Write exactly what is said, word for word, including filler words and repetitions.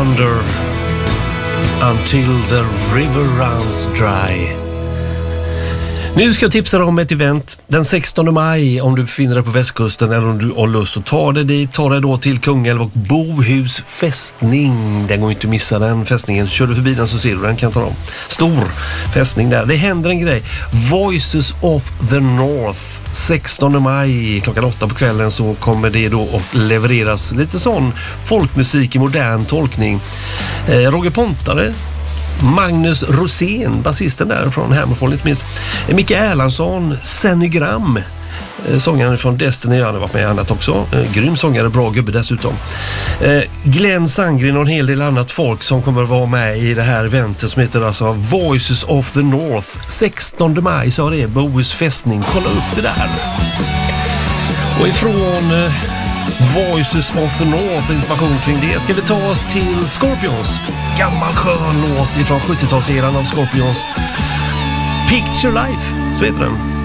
Thunder Until the River Runs Dry. Nu ska jag tipsa dig om ett event den sextonde maj om du befinner dig på västkusten eller om du har lust att ta dig dit. Ta dig då till Kungälv och Bohus fästning. Den går inte att missa, den fästningen. Kör du förbi den så ser du den, kan ta dem. Stor fästning där. Det händer en grej. Voices of the North. sextonde maj klockan åtta på kvällen så kommer det då att levereras lite sån folkmusik i modern tolkning. Eh, Roger Pontare, Magnus Rosén, basisten där från Hammerfall inte minst. Micke Erlandsson, Senigram, sångaren från Destiny, han har varit med i annat också. Grym sångare, bra gubbe dessutom. Glenn Sandgren och en hel del annat folk som kommer att vara med i det här eventet som heter alltså Voices of the North. sextonde maj så är det Bohus fästning. Kolla upp det där. Och ifrån Voices of the North, information kring det, ska vi ta oss till Scorpions. Gammal skön låt ifrån sjuttiotalseran av Scorpions. Picture Life, så heter den.